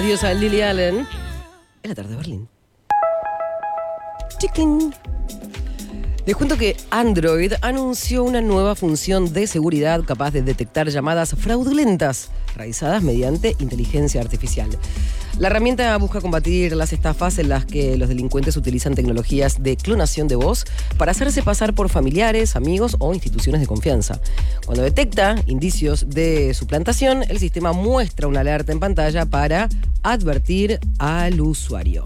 Adiós a Lily Allen. En la tarde de Berlín. Chiquín. Les cuento que Android anunció una nueva función de seguridad capaz de detectar llamadas fraudulentas realizadas mediante inteligencia artificial. La herramienta busca combatir las estafas en las que los delincuentes utilizan tecnologías de clonación de voz para hacerse pasar por familiares, amigos o instituciones de confianza. Cuando detecta indicios de suplantación, el sistema muestra una alerta en pantalla para advertir al usuario.